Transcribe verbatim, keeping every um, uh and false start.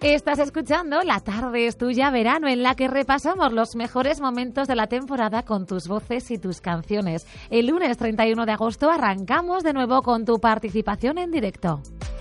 Estás escuchando La Tarde es Tuya Verano, en la que repasamos los mejores momentos de la temporada con tus voces y tus canciones. El lunes treinta y uno de agosto arrancamos de nuevo con tu participación en directo.